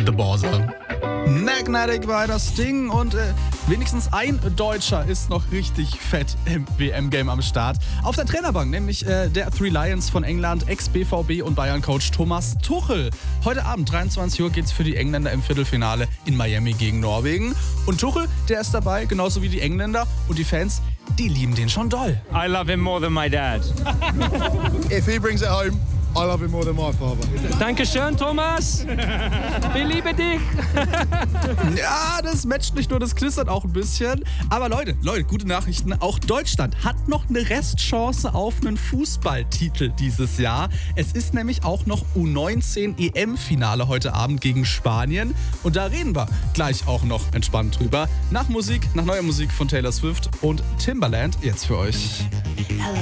The Border. Magnetic war das Ding und wenigstens ein Deutscher ist noch richtig fett im WM-Game am Start. Auf der Trainerbank, nämlich der Three Lions von England, Ex-BVB und Bayern-Coach Thomas Tuchel. Heute Abend, 23 Uhr, geht's für die Engländer im Viertelfinale in Miami gegen Norwegen. Und Tuchel, der ist dabei, genauso wie die Engländer und die Fans, die lieben den schon doll. I love him more than my dad. If he brings it home, I love him more than my father. Dankeschön, Thomas. Wir lieben dich. Ja, das matcht nicht nur, das knistert auch ein bisschen. Aber Leute, gute Nachrichten. Auch Deutschland hat noch eine Restchance auf einen Fußballtitel dieses Jahr. Es ist nämlich auch noch U19 EM-Finale heute Abend gegen Spanien. Und da reden wir gleich auch noch entspannt drüber. Nach neuer Musik von Taylor Swift und Timbaland jetzt für euch. Hello.